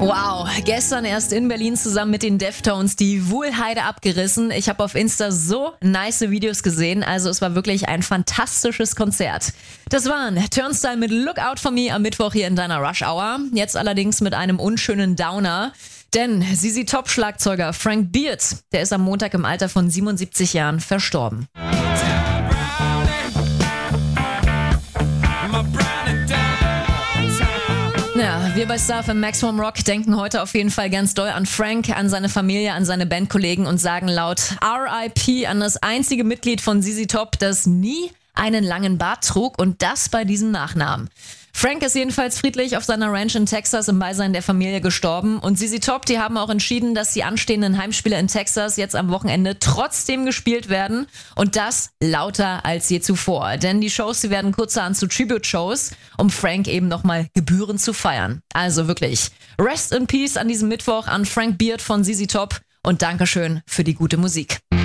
Wow, gestern erst in Berlin zusammen mit den Deftones die Wuhlheide abgerissen. Ich habe auf Insta so nice Videos gesehen, also es war wirklich ein fantastisches Konzert. Das waren Turnstile mit Look Out For Me am Mittwoch hier in deiner Rush Hour. Jetzt allerdings mit einem unschönen Downer. Denn ZZ Top-Schlagzeuger Frank Beard, der ist am Montag im Alter von 77 Jahren verstorben. Ja, wir bei StarFM Maximum Rock denken heute auf jeden Fall ganz doll an Frank, an seine Familie, an seine Bandkollegen und sagen laut RIP an das einzige Mitglied von ZZ Top, das nie einen langen Bart trug und das bei diesem Nachnamen. Frank ist jedenfalls friedlich auf seiner Ranch in Texas im Beisein der Familie gestorben und ZZ Top, die haben auch entschieden, dass die anstehenden Heimspiele in Texas jetzt am Wochenende trotzdem gespielt werden und das lauter als je zuvor. Denn die Shows, die werden kurzerhand zu Tribute-Shows, um Frank eben nochmal gebührend zu feiern. Also wirklich, Rest in Peace an diesem Mittwoch an Frank Beard von ZZ Top und Dankeschön für die gute Musik.